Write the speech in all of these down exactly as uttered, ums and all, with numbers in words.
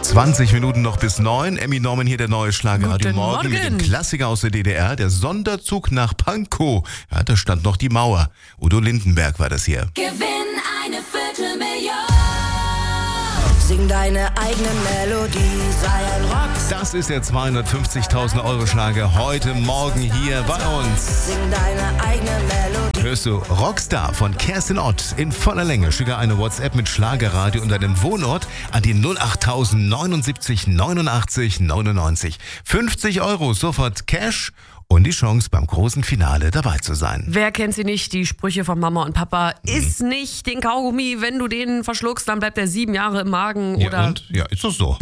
zwanzig Minuten noch bis neun. Emmy Norman hier, der neue Schlagerradio Guten Morgen mit dem Morgen. Klassiker aus der D D R, der Sonderzug nach Pankow. Ja, da stand noch die Mauer. Udo Lindenberg war das hier. Gewinn eine Viertelmillion. Sing deine eigene Melodie, sei ein Rockstar. Das ist der zweihundertfünfzigtausend Euro Schlager heute Morgen hier bei uns. Sing deine eigene Melodie. Hörst du Rockstar von Kerstin Ott in voller Länge. Schicke eine WhatsApp mit Schlagerradio und deinem Wohnort an die null acht neunundsiebzig neunundachtzig neunundneunzig. fünfzig Euro, sofort Cash und die Chance beim großen Finale dabei zu sein. Wer kennt sie nicht? Die Sprüche von Mama und Papa. Iss nicht den Kaugummi, wenn du den verschluckst, dann bleibt er sieben Jahre im Magen. Ja, oder und? Ja, ist das so.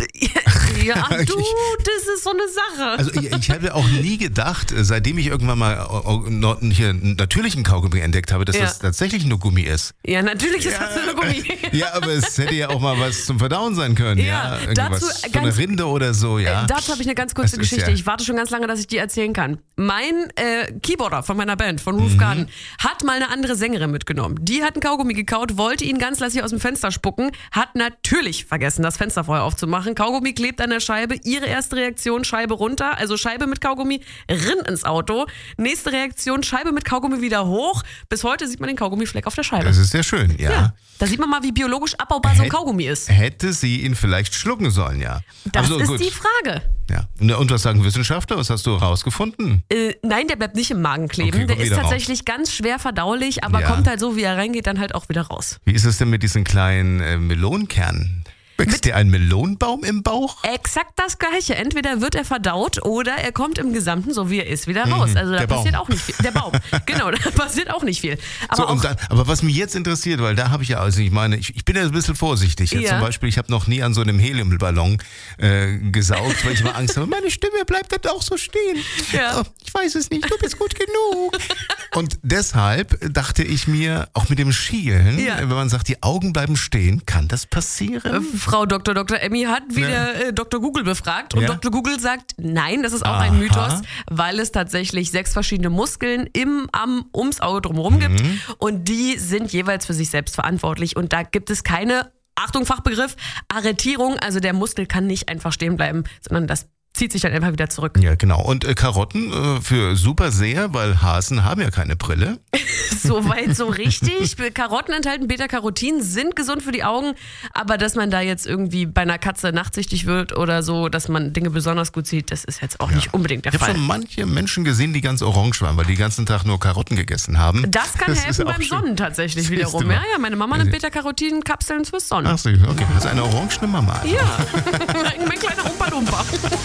ja, du, das ist so eine Sache. Also ich, ich habe auch nie gedacht, seitdem ich irgendwann mal äh, hier einen natürlichen Kaugummi entdeckt habe, dass Ja. das tatsächlich nur Gummi ist. ja, natürlich ist das eine Gummi. Ja, aber es hätte ja auch mal was zum Verdauen sein können. Ja, Ja, dazu irgendwas von ganz- der Rinde oder so, ja. Äh, Dazu habe ich eine ganz kurze Das ist Geschichte. ja- Ich warte schon ganz lange, dass ich die erzählen kann. Mein äh, Keyboarder von meiner Band, von Mhm. Roof Garden, hat mal eine andere Sängerin mitgenommen. Die hat einen Kaugummi gekaut, wollte ihn ganz lassig aus dem Fenster spucken, hat natürlich vergessen, das Fenster vorher aufzumachen. Kaugummi klebt an der Scheibe. Ihre erste Reaktion, Scheibe runter, also Scheibe mit Kaugummi, Rinn ins Auto. Nächste Reaktion, Scheibe mit Kaugummi wieder hoch. Bis heute sieht man den Kaugummifleck auf der Scheibe. Das ist sehr schön, ja. ja, da sieht man mal, wie biologisch abbaubar so ein Hätt- Kaugummi ist. Hätte sie ihn vielleicht schlucken sollen, ja. Das Also, ist gut. die Frage. Ja. Und was sagen Wissenschaftler? Was hast du rausgefunden? Äh, nein, der bleibt nicht im Magen kleben. Okay, kommt der ist wieder tatsächlich ganz schwer verdaulich, aber Ja. kommt halt so, wie er reingeht, dann halt auch wieder raus. Wie ist es denn mit diesen kleinen äh, Melonenkernen? Wächst dir ein Melonenbaum im Bauch? Exakt das Gleiche. Entweder wird er verdaut oder er kommt im Gesamten, so wie er ist, wieder raus. Also da der passiert Baum. auch nicht viel. Der Baum, genau, da passiert auch nicht viel. Aber So, auch, und dann, aber was mich jetzt interessiert, weil da habe ich ja, also ich meine, ich, ich bin ja ein bisschen vorsichtig. Jetzt Ja. zum Beispiel, ich habe noch nie an so einem Heliumballon äh, gesaugt, weil ich immer Angst habe, meine Stimme bleibt dann auch so stehen. Ja. Oh, ich weiß es nicht, du bist gut genug. Und deshalb dachte ich mir, auch mit dem Schielen, Ja. wenn man sagt, die Augen bleiben stehen, kann das äh, passieren? Frau Doktor Doktor Emmy hat wieder äh, Doktor Google befragt und Ja. Doktor Google sagt, nein, das ist auch Aha. ein Mythos, weil es tatsächlich sechs verschiedene Muskeln im, am, ums Auge drumherum gibt Mhm. und die sind jeweils für sich selbst verantwortlich und da gibt es keine, Achtung Fachbegriff, Arretierung, also der Muskel kann nicht einfach stehen bleiben, sondern das zieht sich dann einfach wieder zurück. Ja, genau. Und äh, Karotten äh, für Superseher, weil Hasen haben ja keine Brille. Soweit so richtig. Karotten enthalten Beta-Carotin, sind gesund für die Augen, aber dass man da jetzt irgendwie bei einer Katze nachtsichtig wird oder so, dass man Dinge besonders gut sieht, das ist jetzt auch nicht unbedingt der Ich habe Fall. schon manche Menschen gesehen, die ganz orange waren, weil die den ganzen Tag nur Karotten gegessen haben. Das kann ist helfen auch beim schön. Sonnen tatsächlich Siehst wiederum. du mal. Ja, ja, meine Mama nimmt Beta-Carotin-Kapseln fürs Sonnen. Ach so, okay. Das ist eine orangene Mama. Ja, mein kleiner Umpa-Lumpa.